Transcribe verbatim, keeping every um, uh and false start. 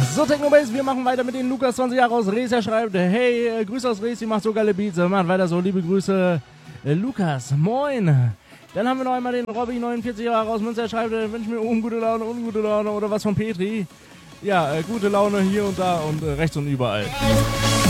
So, Technobase, wir machen weiter mit den Lukas, zwanzig Jahre aus Rees. Er schreibt, hey, äh, Grüße aus Rees, ihr macht so geile Beats. Macht weiter so, liebe Grüße, äh, Lukas, moin. Dann haben wir noch einmal den Robby, neunundvierzig Jahre aus Münster. Er schreibt, äh, wünsche mir ungute Laune, ungute Laune oder was von Petri. Ja, äh, gute Laune hier und da und äh, rechts und überall.